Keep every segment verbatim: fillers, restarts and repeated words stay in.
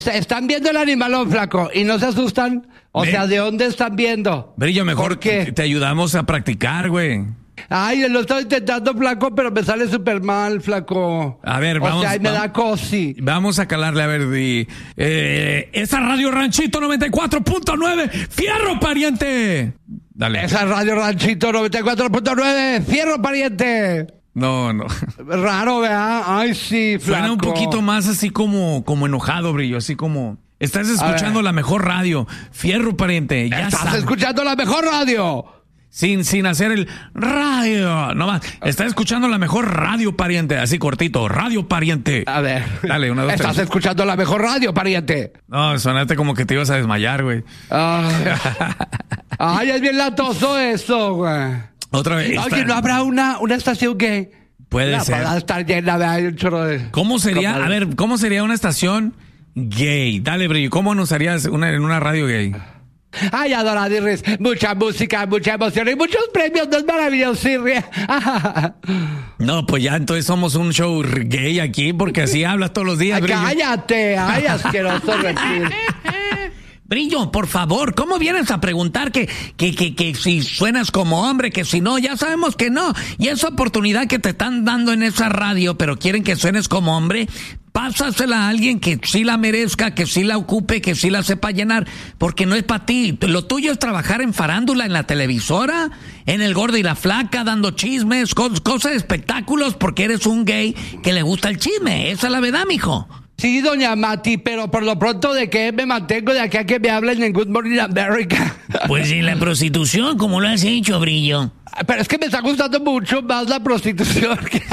Se están viendo el animalón, flaco, y no se asustan. O Ve. sea, ¿de dónde están viendo? Brillo, mejor ¿Por qué? te, te ayudamos a practicar, güey. Ay, lo estoy intentando, flaco, pero me sale súper mal, flaco. A ver, o vamos. O sea, y me vamos, da cosi. Vamos a calarle, a ver, di, eh, esa Radio Ranchito noventa y cuatro punto nueve, fierro, pariente. Dale. Esa Radio Ranchito noventa y cuatro punto nueve, fierro, pariente. No, no. Raro, ¿verdad? Ay, sí, flaco. Suena un poquito más así como, como enojado, Brillo, así como... Estás escuchando la mejor radio, fierro, pariente. Ya Estás sabes. escuchando la mejor radio. Sin, sin hacer el radio, nomás. Estás escuchando la mejor radio, pariente. Así cortito, radio, pariente. A ver. Dale, una, dos, Estás tres. escuchando la mejor radio, pariente. No, sonaste como que te ibas a desmayar, güey. Ay, Ay, es bien latoso eso, güey. Otra vez. Oye, está- ¿no habrá una, una estación gay? Puede La ser. para estar llena de hay un chorro de... ¿Cómo sería? Como- A ver, ¿cómo sería una estación gay? Dale, Brillo. ¿Cómo nos harías una, en una radio gay? Ay, Adoradirris, mucha música, mucha emoción y muchos premios, no es maravilloso, sí, ríe. No, pues ya entonces somos un show gay aquí porque así hablas todos los días, Ay, Brillo. cállate, ay, asqueroso reptil. Brillo, por favor, ¿cómo vienes a preguntar que, que, que, que si suenas como hombre, que si no? Ya sabemos que no. Y esa oportunidad que te están dando en esa radio, pero quieren que suenes como hombre, pásasela a alguien que sí la merezca, que sí la ocupe, que sí la sepa llenar, porque no es para ti. Lo tuyo es trabajar en farándula, en la televisora, en El Gordo y la Flaca, dando chismes, cos- cosas de espectáculos, porque eres un gay que le gusta el chisme. Esa es la verdad, mijo. Sí, doña Mati, pero por lo pronto, ¿de qué me mantengo de aquí a que me hablen en Good Morning America? Pues en la prostitución, como lo has hecho, Brillo. Pero es que me está gustando mucho más la prostitución. que-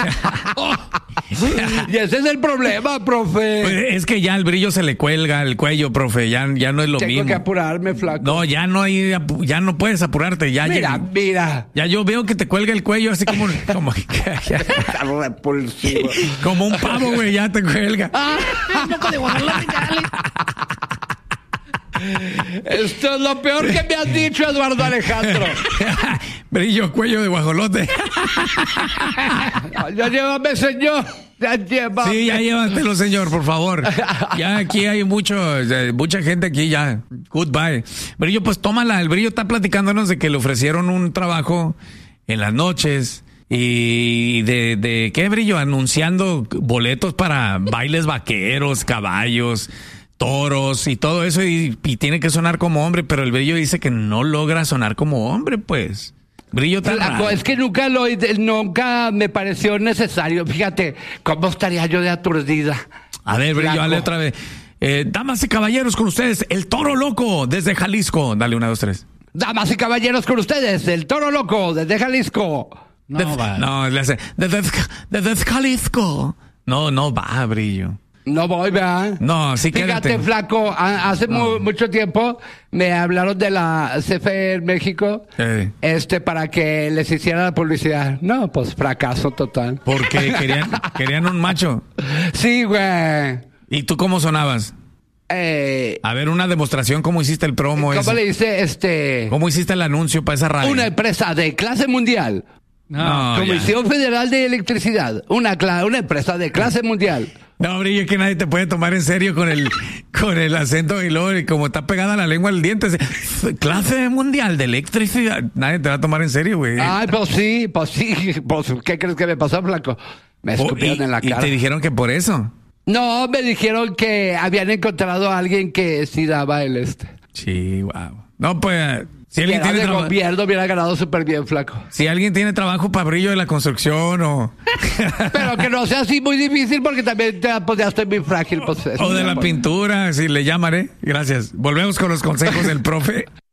Y ese es el problema, profe. Pues es que ya el brillo se le cuelga el cuello, profe, ya, ya no es lo Tengo mismo. que apurarme, flaco. No, ya no hay, apu- ya no puedes apurarte, ya Mira, llega- mira. ya yo veo que te cuelga el cuello así como, como, Está repulsivo. como un pavo, güey, ya te cuelga. Esto es lo peor que me has dicho, Eduardo Alejandro. Brillo, cuello de guajolote. Ya llévame, señor. Ya llévame. Sí, ya llévatelo, señor, por favor. Ya aquí hay mucho, eh, mucha gente aquí ya. Goodbye. Brillo, pues tómala. El Brillo está platicándonos de que le ofrecieron un trabajo en las noches. Y de, de ¿qué, Brillo? Anunciando boletos para bailes vaqueros, caballos, toros y todo eso. Y, y tiene que sonar como hombre, pero el Brillo dice que no logra sonar como hombre, pues. Brillo tan Flaco, raro. es que nunca lo nunca me pareció necesario. Fíjate, ¿cómo estaría yo de aturdida? A ver, Brillo, Flaco. dale otra vez. Eh, damas y caballeros, con ustedes, el Toro Loco desde Jalisco. Dale, una, dos, tres. Damas y caballeros, con ustedes, el Toro Loco desde Jalisco. No, No va. no, le hace. Desde, desde Jalisco. No, no va, Brillo. No voy, ¿verdad? No, sí, Fíjate, quédate. flaco, a- hace mu- mucho tiempo me hablaron de la C F E en México, Eh. este, para que les hiciera la publicidad. No, pues fracaso total. Porque querían, querían un macho. Sí, güey. ¿Y tú cómo sonabas? Eh, A ver, una demostración, ¿cómo hiciste el promo? ¿Cómo ese? le dice, este, ¿Cómo hiciste el anuncio para esa radio? una empresa de clase mundial? No, ya. Comisión Federal de Electricidad, una, cla- una empresa de clase mundial. No, Brillo, que nadie te puede tomar en serio con el, con el acento y luego, y como está pegada la lengua al diente. se- Clase mundial de electricidad. Nadie te va a tomar en serio, güey. Ay, pues sí, pues sí, pues, ¿qué crees que me pasó, flaco? Me Oh, escupieron y, en la y cara. te dijeron que por eso. No, me dijeron que habían encontrado a alguien que sí daba el este. Sí, wow. No, pues, si Que alguien era tiene de trabajo. gobierno, hubiera ganado súper bien, flaco. Si alguien tiene trabajo para Brillo de la construcción o, Pero que no sea así muy difícil porque también ya, pues, ya estoy muy frágil. Pues, eso, o de mi la amor. pintura, si le llamaré. Gracias. Volvemos con los consejos del profe.